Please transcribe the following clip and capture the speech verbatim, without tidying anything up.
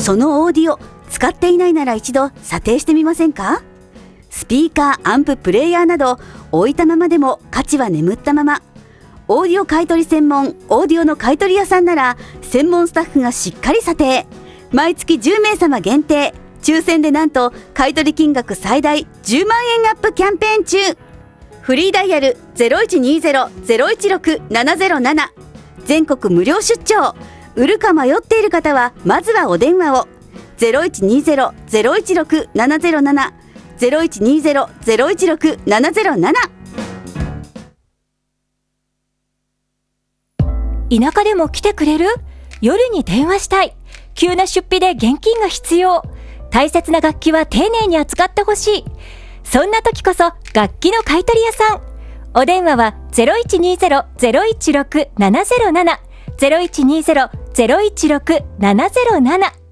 そのオーディオ使っていないなら一度査定してみませんか？スピーカー、アンプ、プレイヤーなど置いたままでも価値は眠ったまま。オーディオ買取専門オーディオの買取屋さんなら専門スタッフがしっかり査定。毎月じゅうめいさま限定、抽選でなんと買取金額最大じゅうまんえんアップキャンペーン中。フリーダイヤル ゼロいちにゼロ ゼロいちろく ななゼロなな、全国無料出張。売るか迷っている方はまずはお電話を。 ゼロいちにゼロ ゼロいちろく ななゼロなな ゼロいちにゼロ ゼロいちろく ななゼロなな。 田舎でも来てくれる？夜に電話したい。急な出費で現金が必要。大切な楽器は丁寧に扱ってほしい。そんな時こそ楽器の買取屋さん。お電話は ゼロいちにゼロ ゼロいちろく ななゼロなな ゼロいちにゼロ ゼロいちろく ななゼロなな。